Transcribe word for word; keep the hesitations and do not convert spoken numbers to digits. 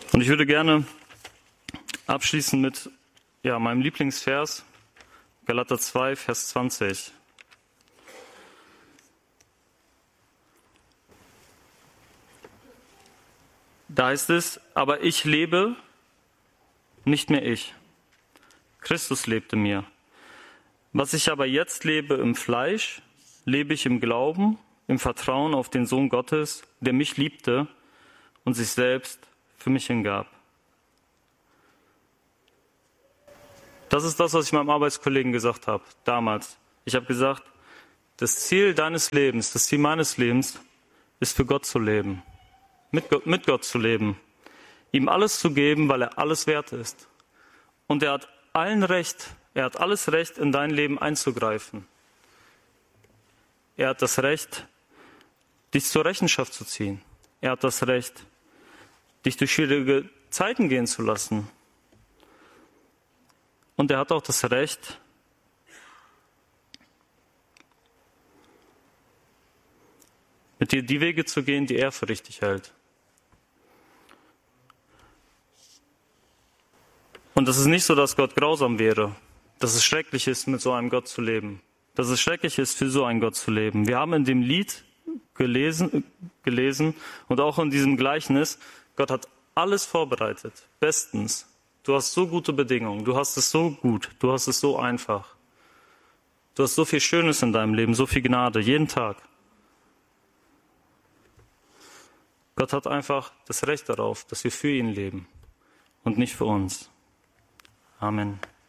Und ich würde gerne abschließen mit ja, meinem Lieblingsvers, Galater zwei, Vers zwanzig. Da heißt es, aber ich lebe, nicht mehr ich. Christus lebte mir. Was ich aber jetzt lebe im Fleisch, lebe ich im Glauben, im Vertrauen auf den Sohn Gottes, der mich liebte und sich selbst für mich hingab. Das ist das, was ich meinem Arbeitskollegen gesagt habe, damals. Ich habe gesagt, das Ziel deines Lebens, das Ziel meines Lebens ist für Gott zu leben, mit Gott, mit Gott zu leben, ihm alles zu geben, weil er alles wert ist. Und er hat allen Recht, er hat alles Recht, in dein Leben einzugreifen. Er hat das Recht, dich zur Rechenschaft zu ziehen. Er hat das Recht, dich durch schwierige Zeiten gehen zu lassen. Und er hat auch das Recht, mit dir die Wege zu gehen, die er für richtig hält. Und es ist nicht so, dass Gott grausam wäre, dass es schrecklich ist, mit so einem Gott zu leben, dass es schrecklich ist, für so einen Gott zu leben. Wir haben in dem Lied gelesen, gelesen und auch in diesem Gleichnis, Gott hat alles vorbereitet, bestens. Du hast so gute Bedingungen, du hast es so gut, du hast es so einfach. Du hast so viel Schönes in deinem Leben, so viel Gnade, jeden Tag. Gott hat einfach das Recht darauf, dass wir für ihn leben und nicht für uns. Amen.